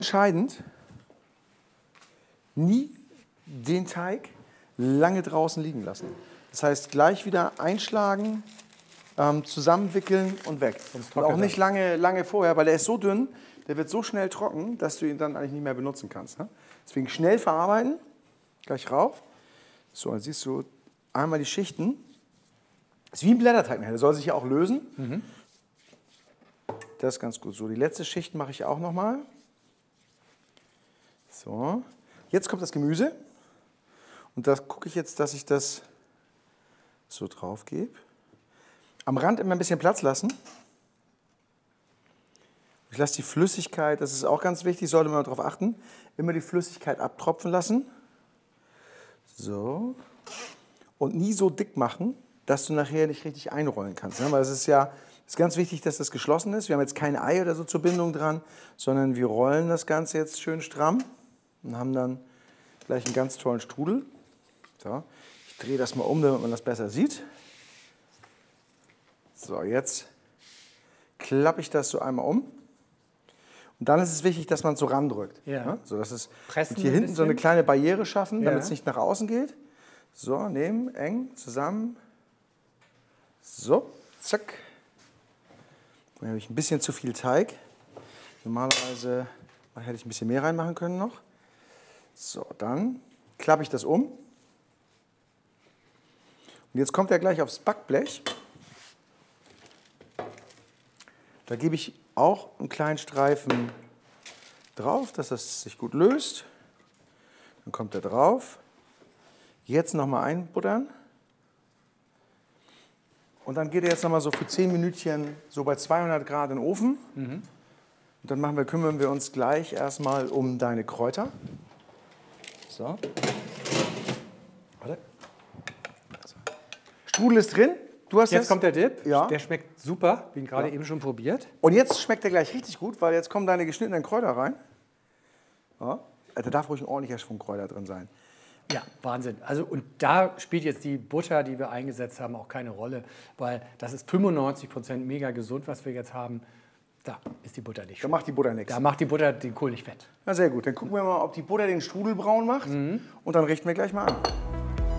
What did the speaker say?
Entscheidend, nie den Teig lange draußen liegen lassen. Das heißt, gleich wieder einschlagen, zusammenwickeln und weg. Und auch nicht lange vorher, weil der ist so dünn, der wird so schnell trocken, dass du ihn dann eigentlich nicht mehr benutzen kannst. Ne? Deswegen schnell verarbeiten, gleich rauf. So, dann siehst du einmal die Schichten. Das ist wie ein Blätterteig, der soll sich ja auch lösen. Mhm. Das ist ganz gut. So, die letzte Schicht mache ich auch nochmal. So, jetzt kommt das Gemüse. Und da gucke ich jetzt, dass ich das so drauf gebe. Am Rand immer ein bisschen Platz lassen. Ich lasse die Flüssigkeit, das ist auch ganz wichtig, sollte man darauf achten, immer die Flüssigkeit abtropfen lassen. So. Und nie so dick machen, dass du nachher nicht richtig einrollen kannst. Ne? Weil es ist ja ganz wichtig, dass das geschlossen ist. Wir haben jetzt kein Ei oder so zur Bindung dran, sondern wir rollen das Ganze jetzt schön stramm und haben dann gleich einen ganz tollen Strudel. So. Ich drehe das mal um, damit man das besser sieht. So, jetzt klappe ich das so einmal um. Und dann ist es wichtig, dass man es so randrückt. Ja. Ne? So, dass es hier hinten so eine kleine Barriere schaffen, damit es nicht nach außen geht. So, nehmen, eng, zusammen. So, zack. Dann habe ich ein bisschen zu viel Teig. Normalerweise hätte ich ein bisschen mehr reinmachen können noch. So, dann klappe ich das um. Und jetzt kommt er gleich aufs Backblech. Da gebe ich auch einen kleinen Streifen drauf, dass das sich gut löst. Dann kommt er drauf. Jetzt nochmal einbuttern. Und dann geht er jetzt nochmal so für 10 Minütchen so bei 200 Grad in den Ofen. Mhm. Und dann kümmern wir uns gleich erstmal um deine Kräuter. So. Warte. Strudel ist drin. Jetzt kommt der Dip. Ja. Der schmeckt super, wie ihn gerade eben schon probiert. Und jetzt schmeckt er gleich richtig gut, weil jetzt kommen deine geschnittenen Kräuter rein. Ja. Da darf ruhig ein ordentlicher Schwung Kräuter drin sein. Ja, Wahnsinn. Also, und da spielt jetzt die Butter, die wir eingesetzt haben, auch keine Rolle, weil das ist 95% mega gesund, was wir jetzt haben. Da ist die Butter nicht. Da macht die Butter nichts. Da macht die Butter den Kohl nicht fett. Na sehr gut, dann gucken wir mal, ob die Butter den Strudel braun macht. Mhm. Und dann richten wir gleich mal an.